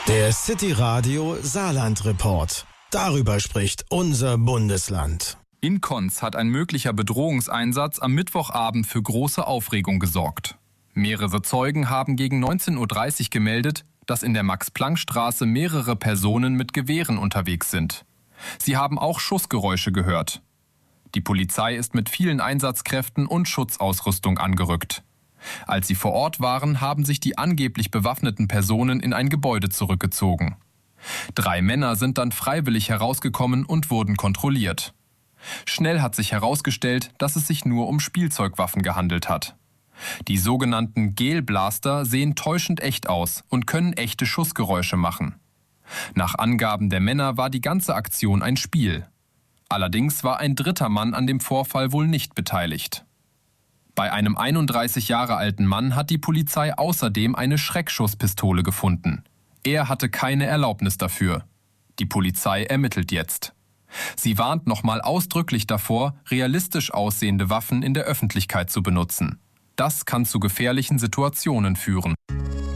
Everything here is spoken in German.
Der City Radio Saarland Report. Darüber spricht unser Bundesland. In Konz hat ein möglicher Bedrohungseinsatz am Mittwochabend für große Aufregung gesorgt. Mehrere Zeugen haben gegen 19:30 Uhr gemeldet, dass in der Max-Planck-Straße mehrere Personen mit Gewehren unterwegs sind. Sie haben auch Schussgeräusche gehört. Die Polizei ist mit vielen Einsatzkräften und Schutzausrüstung angerückt. Als sie vor Ort waren, haben sich die angeblich bewaffneten Personen in ein Gebäude zurückgezogen. 3 Männer sind dann freiwillig herausgekommen und wurden kontrolliert. Schnell hat sich herausgestellt, dass es sich nur um Spielzeugwaffen gehandelt hat. Die sogenannten Gelblaster sehen täuschend echt aus und können echte Schussgeräusche machen. Nach Angaben der Männer war die ganze Aktion ein Spiel. Allerdings war ein dritter Mann an dem Vorfall wohl nicht beteiligt. Bei einem 31 Jahre alten Mann hat die Polizei außerdem eine Schreckschusspistole gefunden. Er hatte keine Erlaubnis dafür. Die Polizei ermittelt jetzt. Sie warnt nochmal ausdrücklich davor, realistisch aussehende Waffen in der Öffentlichkeit zu benutzen. Das kann zu gefährlichen Situationen führen.